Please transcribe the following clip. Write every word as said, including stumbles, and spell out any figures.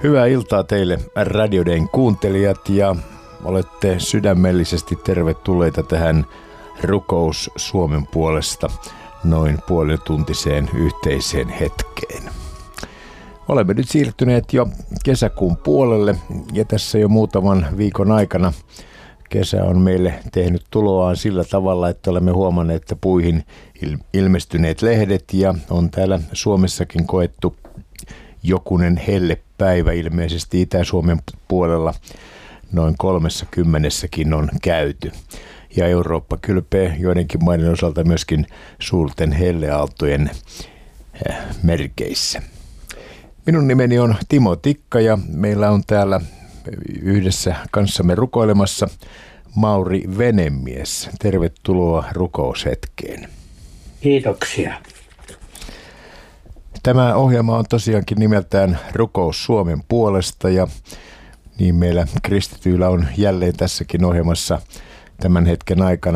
Hyvää iltaa teille Radio Dayn kuuntelijat ja olette sydämellisesti tervetulleita tähän Rukous Suomen puolesta noin puolituntiseen yhteiseen hetkeen. Olemme nyt siirtyneet jo kesäkuun puolelle ja tässä jo muutaman viikon aikana kesä on meille tehnyt tuloaan sillä tavalla, että olemme huomanneet, että puihin ilmestyneet lehdet ja on täällä Suomessakin koettu jokunen hellepäivä, ilmeisesti Itä-Suomen puolella noin kolmessa kymmenessäkin on käyty. Ja Eurooppa kylpee joidenkin maiden osalta myöskin suurten helleaaltojen merkeissä. Minun nimeni on Timo Tikka ja meillä on täällä yhdessä kanssamme rukoilemassa Mauri Venemies. Tervetuloa rukoushetkeen. Kiitoksia. Tämä ohjelma on tosiaankin nimeltään Rukous Suomen puolesta ja niin meillä kristityillä on jälleen tässäkin ohjelmassa tämän hetken aikana